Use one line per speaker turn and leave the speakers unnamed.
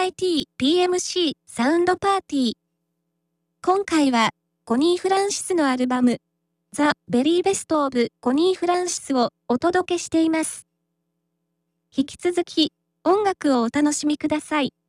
PMC サウンドパーティー。今回は、コニー・フランシスのアルバム、ザ・ベリーベスト・オブ・コニー・フランシスをお届けしています。引き続き、音楽をお楽しみください。